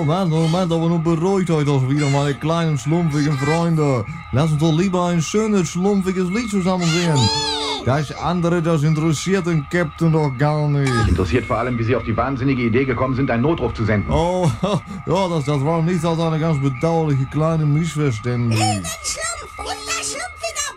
Moment, aber nun beruhigt euch doch wieder, meine kleinen, schlumpfigen Freunde. Lass uns doch lieber ein schönes, schlumpfiges Lied zusammen singen. Das andere, das interessiert den Captain doch gar nicht. Mich interessiert vor allem, wie Sie auf die wahnsinnige Idee gekommen sind, einen Notruf zu senden. Oh, ja, das war nichts als eine ganz bedauerliche kleine Missverständnis.